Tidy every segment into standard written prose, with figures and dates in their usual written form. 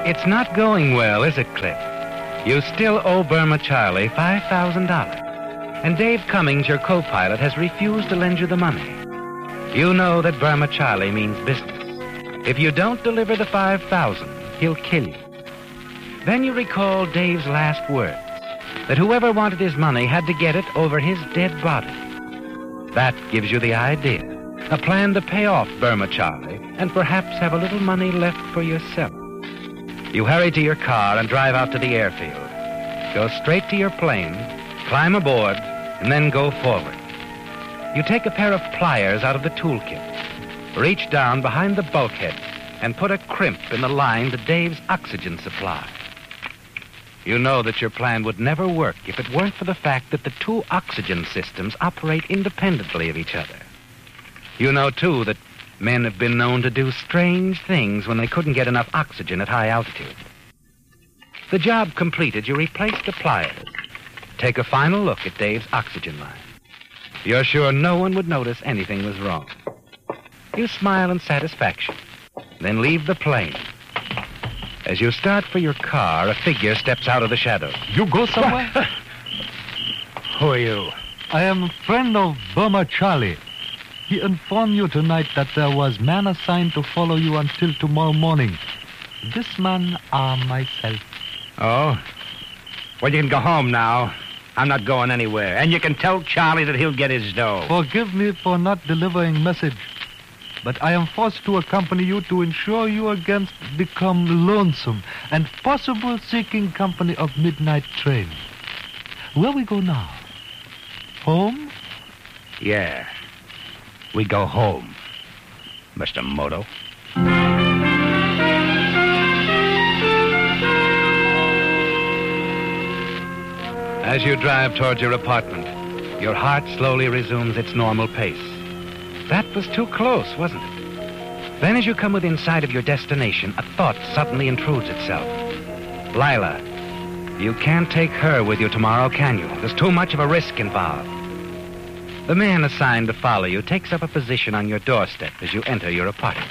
It's not going well, is it, Cliff? You still owe Burma Charlie $5,000. And Dave Cummings, your co-pilot, has refused to lend you the money. You know that Burma Charlie means business. If you don't deliver the $5,000, he'll kill you. Then you recall Dave's last words, that whoever wanted his money had to get it over his dead body. That gives you the idea, a plan to pay off Burma Charlie and perhaps have a little money left for yourself. You hurry to your car and drive out to the airfield. Go straight to your plane, climb aboard, and then go forward. You take a pair of pliers out of the toolkit, reach down behind the bulkhead, and put a crimp in the line to Dave's oxygen supply. You know that your plan would never work if it weren't for the fact that the two oxygen systems operate independently of each other. You know, too, that men have been known to do strange things when they couldn't get enough oxygen at high altitude. The job completed, you replace the pliers. Take a final look at Dave's oxygen line. You're sure no one would notice anything was wrong. You smile in satisfaction, then leave the plane. As you start for your car, a figure steps out of the shadows. You go somewhere? Who are you? I am a friend of Burma Charlie. He informed you tonight that there was man assigned to follow you until tomorrow morning. This man are myself. Oh? Well, you can go home now. I'm not going anywhere. And you can tell Charlie that he'll get his dough. Forgive me for not delivering message, but I am forced to accompany you to ensure you against become lonesome and possible seeking company of midnight train. Where we go now? Home? Yeah. We go home, Mr. Moto. As you drive towards your apartment, your heart slowly resumes its normal pace. That was too close, wasn't it? Then as you come within sight of your destination, a thought suddenly intrudes itself. Lila, you can't take her with you tomorrow, can you? There's too much of a risk involved. The man assigned to follow you takes up a position on your doorstep as you enter your apartment.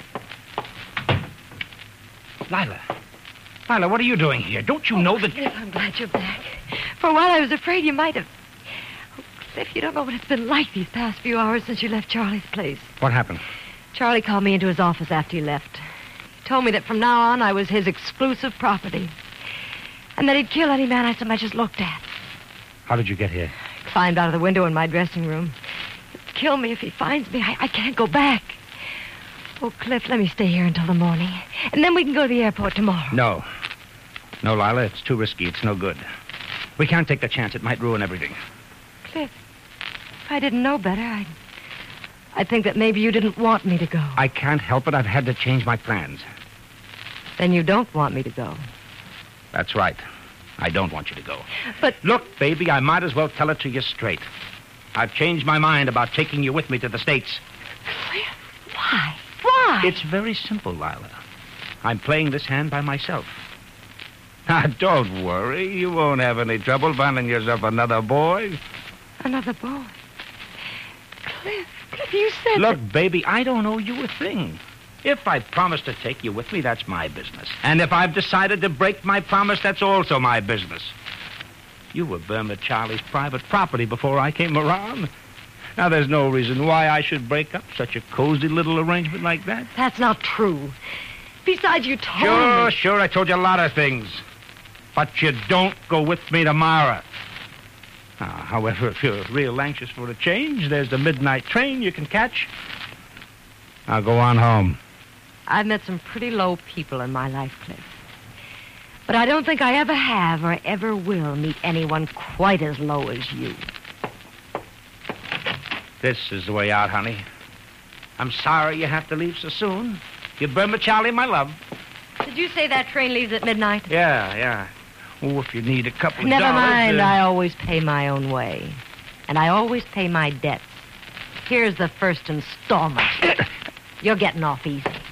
Lila, what are you doing here? Don't you know that... Cliff, I'm glad you're back. For a while, I was afraid you might have... Oh, Cliff, you don't know what it's been like these past few hours since you left Charlie's place. What happened? Charlie called me into his office after you left. He told me that from now on, I was his exclusive property. And that he'd kill any man I so much as looked at. How did you get here? Climbed out of the window in my dressing room. He'll kill me if he finds me. I can't go back. Oh, Cliff, let me stay here until the morning. And then we can go to the airport tomorrow. No. No, Lila, it's too risky. It's no good. We can't take the chance. It might ruin everything. Cliff, if I didn't know better, I'd think that maybe you didn't want me to go. I can't help it. I've had to change my plans. Then you don't want me to go. That's right. I don't want you to go. But... Look, baby, I might as well tell it to you straight. I've changed my mind about taking you with me to the States. Cliff, why? Why? It's very simple, Lila. I'm playing this hand by myself. Now, don't worry. You won't have any trouble finding yourself another boy. Another boy? Cliff, you said... Look, baby, I don't owe you a thing. If I promise to take you with me, that's my business. And if I've decided to break my promise, that's also my business. You were Burma Charlie's private property before I came around. Now, there's no reason why I should break up such a cozy little arrangement like that. That's not true. Besides, you told me... Sure, I told you a lot of things. But you don't go with me tomorrow. However, if you're real anxious for a change, there's the midnight train you can catch. Now, go on home. I've met some pretty low people in my life, Cliff. But I don't think I ever have or ever will meet anyone quite as low as you. This is the way out, honey. I'm sorry you have to leave so soon. Give Burma Charlie my love. Did you say that train leaves at midnight? Yeah. Oh, if you need a couple of Never dollars... mind, I always pay my own way. And I always pay my debts. Here's the first installment. You're getting off easy.